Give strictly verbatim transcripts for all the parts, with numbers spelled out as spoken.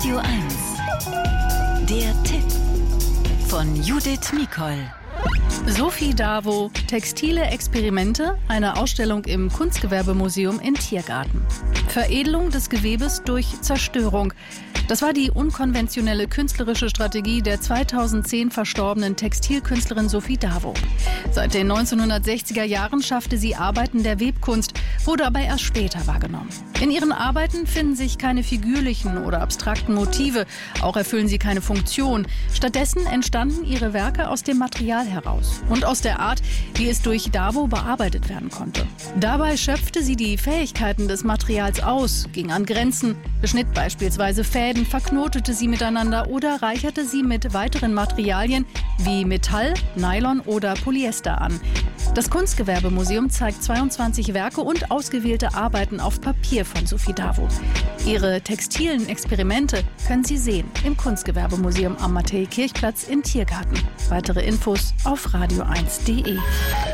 Radio eins. Der Tipp von Judith Mikol. Sophie Davo, textile Experimente, eine Ausstellung im Kunstgewerbemuseum in Tiergarten. Veredelung des Gewebes durch Zerstörung. Das war die unkonventionelle künstlerische Strategie der zweitausendzehn verstorbenen Textilkünstlerin Sophie Davo. Seit den neunzehnhundertsechziger Jahren schaffte sie Arbeiten der Webkunst, wurde aber erst später wahrgenommen. In ihren Arbeiten finden sich keine figürlichen oder abstrakten Motive, auch erfüllen sie keine Funktion. Stattdessen entstanden ihre Werke aus dem Material heraus und aus der Art, wie es durch Davo bearbeitet werden konnte. Dabei schöpfte sie die Fähigkeiten des Materials aus, ging an Grenzen, beschnitt beispielsweise Fäden, verknotete sie miteinander oder reicherte sie mit weiteren Materialien wie Metall, Nylon oder Polyester an. Das Kunstgewerbemuseum zeigt zweiundzwanzig Werke und ausgewählte Arbeiten auf Papier von Sophie Davo. Ihre textilen Experimente können Sie sehen im Kunstgewerbemuseum am Matthäi-Kirchplatz in Tiergarten. Weitere Infos auf radio eins punkt de.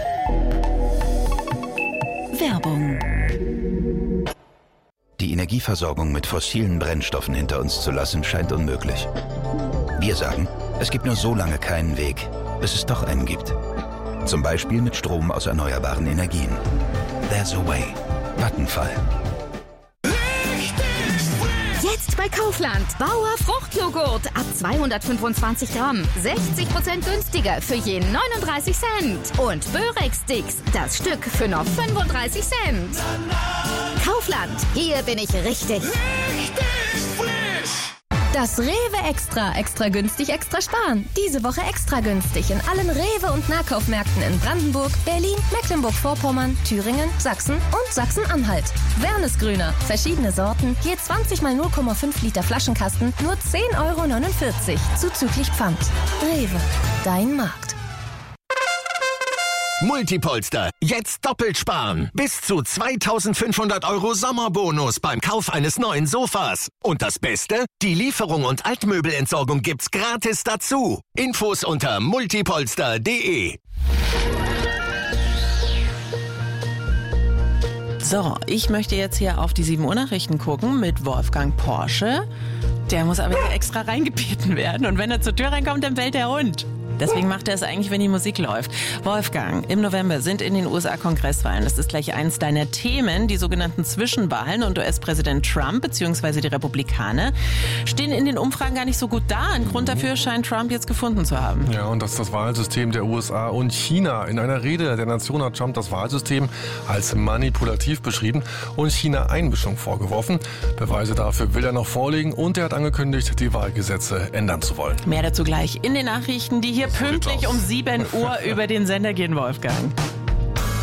Werbung. Die Energieversorgung mit fossilen Brennstoffen hinter uns zu lassen, scheint unmöglich. Wir sagen, es gibt nur so lange keinen Weg, bis es doch einen gibt. Zum Beispiel mit Strom aus erneuerbaren Energien. There's a way. Vattenfall. Jetzt bei Kaufland. Bauer Fruchtjoghurt ab zweihundertfünfundzwanzig Gramm. sechzig Prozent günstiger für je neununddreißig Cent. Und Börex-Sticks, das Stück für nur fünfunddreißig Cent. Kaufland, hier bin ich richtig. Richtig frisch. Das Rewe Extra. Extra günstig, extra sparen. Diese Woche extra günstig in allen Rewe- und Nahkaufmärkten in Brandenburg, Berlin, Mecklenburg-Vorpommern, Thüringen, Sachsen und Sachsen-Anhalt. Wernesgrüner. Verschiedene Sorten. Je zwanzig mal null Komma fünf Liter Flaschenkasten. Nur zehn Euro neunundvierzig. Zuzüglich Pfand. Rewe. Dein Markt. Multipolster. Jetzt doppelt sparen. Bis zu zweitausendfünfhundert Euro Sommerbonus beim Kauf eines neuen Sofas. Und das Beste? Die Lieferung und Altmöbelentsorgung gibt's gratis dazu. Infos unter multipolster punkt de. So, ich möchte jetzt hier auf die sieben Uhr Nachrichten gucken mit Wolfgang Porsche. Der muss aber hier extra reingebeten werden. Und wenn er zur Tür reinkommt, dann bellt der Hund. Deswegen macht er es eigentlich, wenn die Musik läuft. Wolfgang, im November sind in den U S A Kongresswahlen. Das ist gleich eins deiner Themen, die sogenannten Zwischenwahlen. Und U S-Präsident Trump bzw. die Republikaner stehen in den Umfragen gar nicht so gut da. Ein Grund dafür scheint Trump jetzt gefunden zu haben. Ja, und das ist das Wahlsystem der U S A und China. In einer Rede der Nation hat Trump das Wahlsystem als manipulativ beschrieben und China Einmischung vorgeworfen. Beweise dafür will er noch vorlegen und er hat angekündigt, die Wahlgesetze ändern zu wollen. Mehr dazu gleich in den Nachrichten, die hier pünktlich um sieben Uhr über den Sender gehen, Wolfgang.